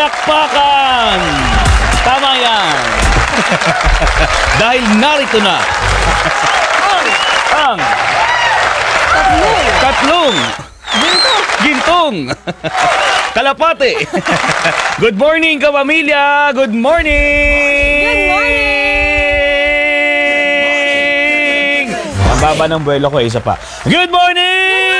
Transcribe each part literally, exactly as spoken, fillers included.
Palakpakan! Tama yan! Dahil narito na ang Tatlong. tatlong Ginto. gintong kalapate. Good morning, kapamilya! Good morning! Good morning! Ang baba ng buwelo ko, isa pa. Good morning!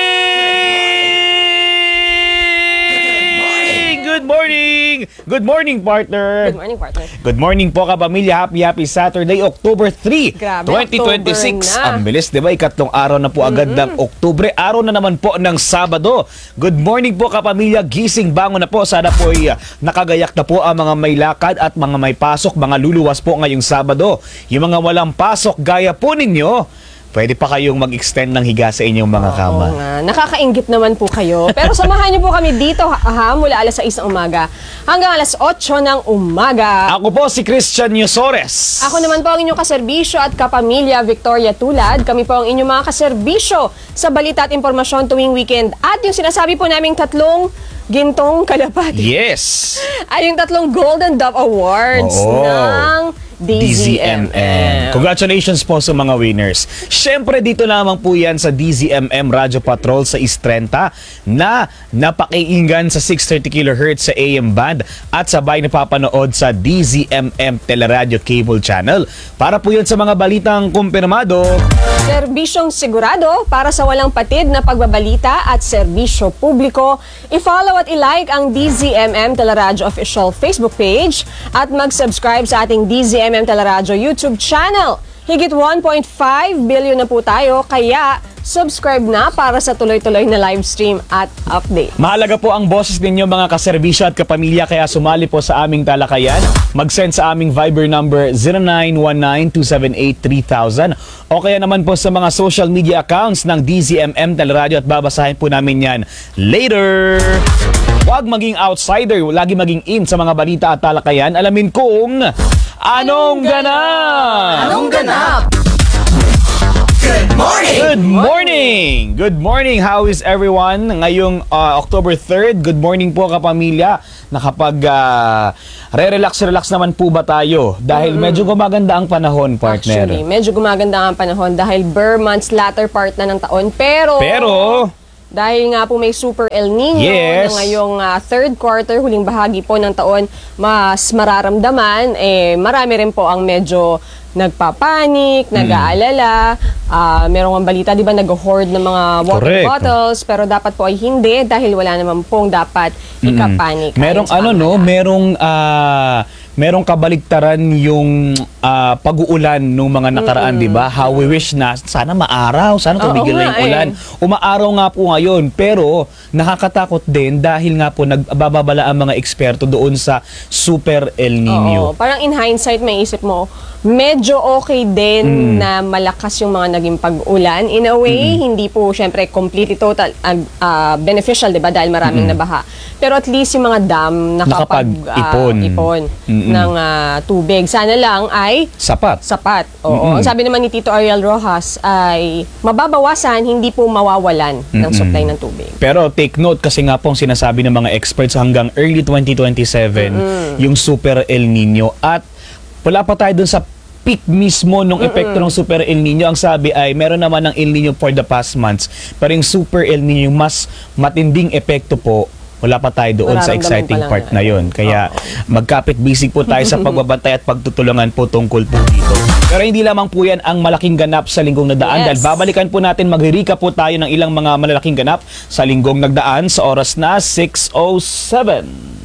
Good morning! Good morning, partner! Good morning, partner. Good morning po, kapamilya. Happy, happy Saturday, October third, Grabe, twenty twenty-six. October na. Ang bilis, di ba? Ikatlong araw na po agad ng Oktubre. Araw na naman po ng Sabado. Good morning po, kapamilya. Gising, bangon na po. Sana po ay uh, nakagayak na po ang mga may lakad at mga may pasok, mga luluwas po ngayong Sabado. Yung mga walang pasok, gaya po ninyo, pwede pa kayong mag-extend ng higa sa inyong mga kama. Oo nga. Nakakainggit naman po kayo. Pero samahan niyo po kami dito ha, mula alas sais ng umaga hanggang alas otso ng umaga. Ako po si Christian Yusores. Ako naman po ang inyong kaserbisyo at kapamilya, Victoria Tulad. Kami po ang inyong mga kaserbisyo sa balita at impormasyon tuwing weekend. At yung sinasabi po naming tatlong gintong kalapati Yes! ay yung tatlong Golden Dove Awards Oo. ng D Z M M. Congratulations po sa mga winners. Siyempre dito lamang po yan sa D Z M M Radio Patrol sa East Trenta na napakiinggan sa six thirty kilohertz sa A M band at sabay napapanood sa D Z M M Teleradio Cable Channel. Para po yun sa mga balitang kumpirmado. Serbisyong sigurado para sa walang patid na pagbabalita at serbisyo publiko. I-follow at i-like ang D Z M M Teleradio Official Facebook page at mag-subscribe sa ating D Z M M Teleradio YouTube channel. Higit one point five billion na po tayo, kaya subscribe na para sa tuloy-tuloy na live stream at update. Mahalaga po ang boses ninyo mga kaserbisyo at kapamilya, kaya sumali po sa aming talakayan. Mag-send sa aming Viber number zero nine one nine two seven eight three thousand o kaya naman po sa mga social media accounts ng D Z M M Teleradio at babasahin po namin yan later. Huwag maging outsider, lagi maging in sa mga balita at talakayan. Alamin kung anong ganap! Anong ganap? Good morning! Good morning! Good morning! How is everyone? Ngayong uh, October third, good morning po kapamilya. Nakapag uh, re-relax-relax naman po ba tayo? Dahil mm-hmm. medyo gumaganda ang panahon, partner. Actually, medyo gumaganda ang panahon dahil Burr months, latter part na ng taon. Pero... Pero... Dahil nga po may Super El Nino Yes. na ngayong uh, third quarter, huling bahagi po ng taon, mas mararamdaman, eh, marami rin po ang medyo nagpapanik, nag-aalala. Uh, merong ang balita, di ba, nag-hoard ng mga water Correct. bottles, pero dapat po ay hindi dahil wala naman pong dapat ikapanik. Merong ano no, merong uh, merong kabaligtaran yung uh, pag-uulan nung mga nakaraan, di ba? How we wish na sana maaraw, sana tumigil Oo na yung nga, ulan. eh. Umaaraw nga po ngayon, pero nakakatakot din dahil nga po nagbababala ang mga eksperto doon sa Super El Nino. Oo, parang in hindsight may isip mo, medyo okay din Mm. na malakas yung mga naging pag-ulan. In a way, hindi po syempre completely total uh, uh, beneficial, 'di ba? Dahil maraming nabaha. Pero at least yung mga dam nakapag-ipon Nakapag-ipon. ipon ng uh, tubig. Sana lang ay Sapat. sapat. Oo. Mm-mm. Ang sabi naman ni Tito Ariel Rojas ay mababawasan, hindi po mawawalan ng supply ng tubig. Pero take note kasi nga pong sinasabi ng mga experts hanggang early twenty twenty-seven yung Super El Nino at wala pa tayo dun sa peak mismo nung epekto ng Super El Nino. Ang sabi ay meron naman ng El Nino for the past months, pero yung Super El Nino mas matinding epekto po, wala pa tayo doon sa Mararamdaman exciting pa lang part yan. na yon. Kaya magkapit-bisig po tayo sa pagbabantay at pagtutulungan po tungkol po dito. Pero hindi lamang po yan ang malaking ganap sa linggong nagdaan. Yes. Dahil babalikan po natin, mag-recap po tayo ng ilang mga malalaking ganap sa linggong nagdaan sa oras na six oh seven.